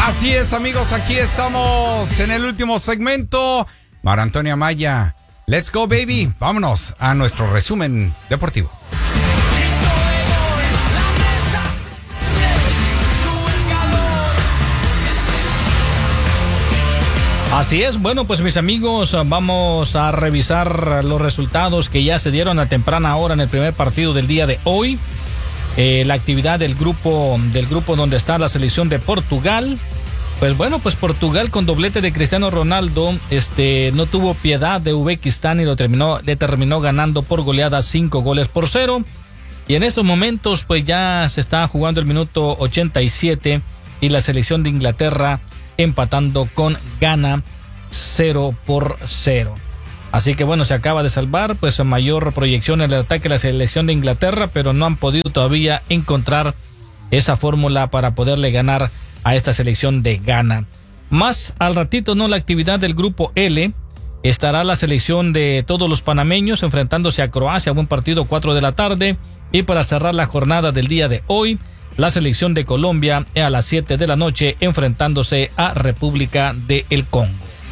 Así es, amigos, aquí estamos en el último segmento. Mara Antonia Maya, let's go, baby. Vámonos a nuestro resumen deportivo. Así es, bueno, pues mis amigos, vamos a revisar los resultados que ya se dieron a temprana hora en el primer partido del día de hoy. La actividad del grupo donde está la selección de Portugal. Pues bueno, pues Portugal con doblete de Cristiano Ronaldo, no tuvo piedad de Uzbekistán y le terminó ganando por goleada 5-0. Y en estos momentos pues ya se está jugando el minuto 87 y la selección de Inglaterra empatando con Ghana 0-0. Así que bueno, se acaba de salvar pues mayor proyección en el ataque de la selección de Inglaterra, pero no han podido todavía encontrar esa fórmula para poderle ganar a esta selección de Ghana. Más al ratito, ¿no? La actividad del grupo L, estará la selección de todos los panameños enfrentándose a Croacia, buen partido, 4 de la tarde. Y para cerrar la jornada del día de hoy, la selección de Colombia a las 7 de la noche enfrentándose a República del Congo.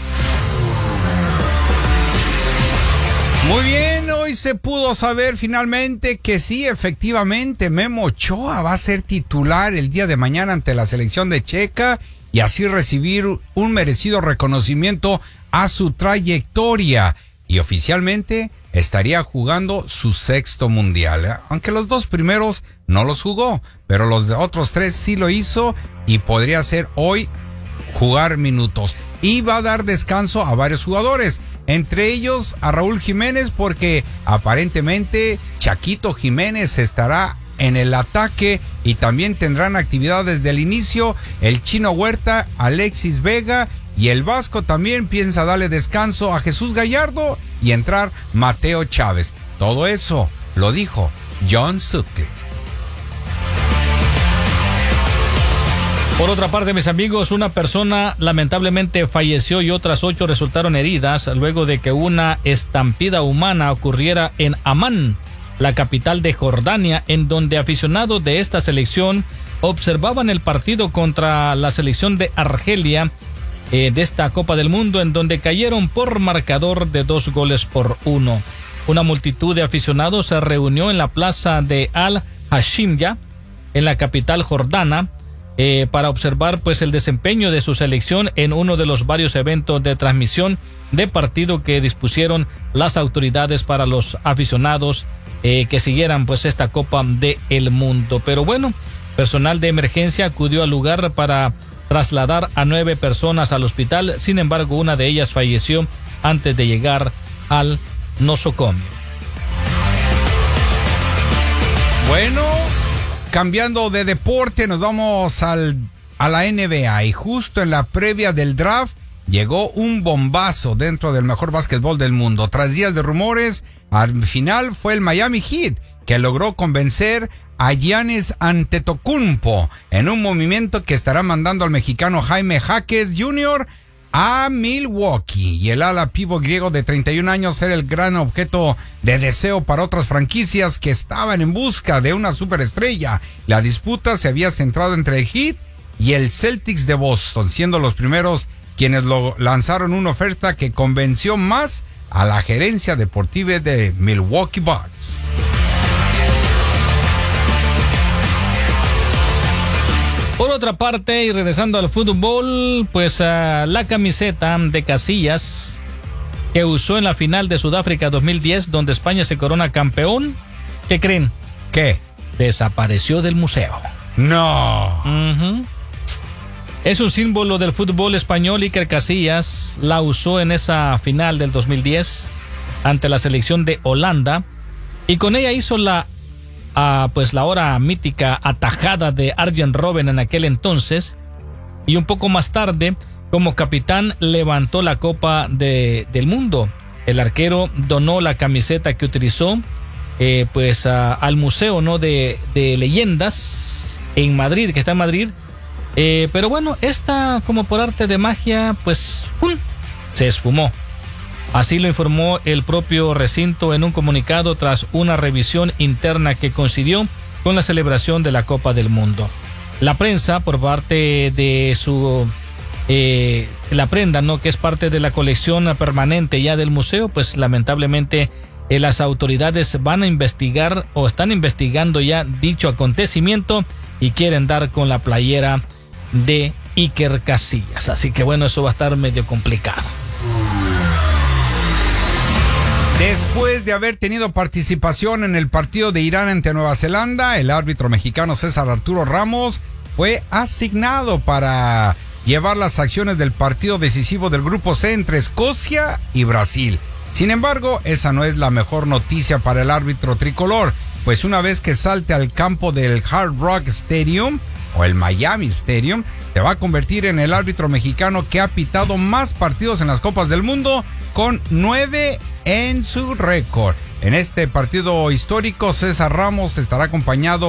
Muy bien, hoy se pudo saber finalmente que sí, efectivamente, Memo Ochoa va a ser titular el día de mañana ante la selección de Checa y así recibir un merecido reconocimiento a su trayectoria. Y oficialmente estaría jugando su 6º mundial, aunque los 2 primeros no los jugó, pero los otros 3 sí lo hizo y podría ser hoy jugar minutos. Y va a dar descanso a varios jugadores, entre ellos a Raúl Jiménez, porque aparentemente Chaquito Jiménez estará en el ataque y también tendrán actividad desde el inicio el Chino Huerta, Alexis Vega, y el Vasco también piensa darle descanso a Jesús Gallardo y entrar Mateo Chávez. Todo eso lo dijo John Sutcliffe. Por otra parte, mis amigos, una persona lamentablemente falleció y otras 8 resultaron heridas luego de que una estampida humana ocurriera en Amán, la capital de Jordania, en donde aficionados de esta selección observaban el partido contra la selección de Argelia de esta Copa del Mundo, en donde cayeron por marcador de 2-1. Una multitud de aficionados se reunió en la plaza de Al-Hashimya, en la capital jordana, para observar pues el desempeño de su selección en uno de los varios eventos de transmisión de partido que dispusieron las autoridades para los aficionados que siguieran pues esta Copa del Mundo. Pero bueno, personal de emergencia acudió al lugar para trasladar a 9 personas al hospital. Sin embargo, una de ellas falleció antes de llegar al nosocomio. Bueno, cambiando de deporte, nos vamos a la NBA y justo en la previa del draft llegó un bombazo dentro del mejor básquetbol del mundo. Tras días de rumores, al final fue el Miami Heat que logró convencer a Giannis Antetokounmpo en un movimiento que estará mandando al mexicano Jaime Jaquez Jr. a Milwaukee. Y el ala pívot griego de 31 años era el gran objeto de deseo para otras franquicias que estaban en busca de una superestrella. La disputa se había centrado entre el Heat y el Celtics de Boston, siendo los primeros quienes lo lanzaron una oferta que convenció más a la gerencia deportiva de Milwaukee Bucks. Por otra parte, y regresando al fútbol, pues la camiseta de Casillas que usó en la final de Sudáfrica 2010, donde España se corona campeón, ¿qué creen? ¿Qué? Desapareció del museo. No. Es un símbolo del fútbol español. Iker Casillas la usó en esa final del 2010 ante la selección de Holanda y con ella hizo la ahora mítica atajada de Arjen Robben en aquel entonces, y un poco más tarde como capitán levantó la Copa del Mundo. El arquero donó la camiseta que utilizó al museo, ¿no?, de leyendas en Madrid, que está en Madrid. Pero bueno, esta, como por arte de magia, pues se esfumó. Así lo informó el propio recinto en un comunicado tras una revisión interna que coincidió con la celebración de la Copa del Mundo. la prensa por parte de su la prenda, ¿no?, que es parte de la colección permanente ya del museo, pues lamentablemente las autoridades van a investigar o están investigando ya dicho acontecimiento y quieren dar con la playera de Iker Casillas. Así que bueno, eso va a estar medio complicado. Después de haber tenido participación en el partido de Irán ante Nueva Zelanda, el árbitro mexicano César Arturo Ramos fue asignado para llevar las acciones del partido decisivo del Grupo C entre Escocia y Brasil. Sin embargo, esa no es la mejor noticia para el árbitro tricolor, pues una vez que salte al campo del Hard Rock Stadium o el Miami Stadium, se va a convertir en el árbitro mexicano que ha pitado más partidos en las Copas del Mundo, con 9 en su récord. En este partido histórico, César Ramos estará acompañado